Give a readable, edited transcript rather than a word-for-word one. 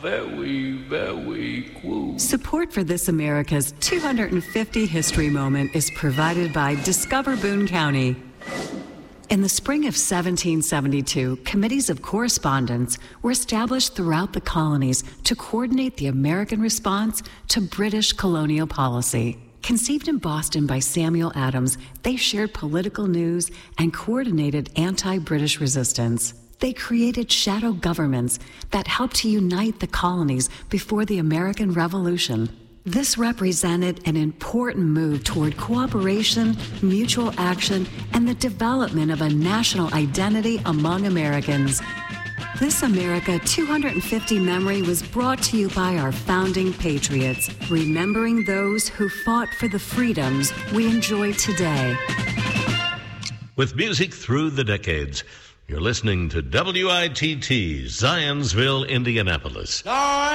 very, very cool. Support for This America's 250 History Moment is provided by Discover Boone County. In the spring of 1772, committees of correspondence were established throughout the colonies to coordinate the American response to British colonial policy. Conceived in Boston by Samuel Adams, they shared political news and coordinated anti-British resistance. They created shadow governments that helped to unite the colonies before the American Revolution. This represented an important move toward cooperation, mutual action, and the development of a national identity among Americans. This America 250 memory was brought to you by our founding patriots, remembering those who fought for the freedoms we enjoy today. With music through the decades, you're listening to WITT, Zionsville, Indianapolis.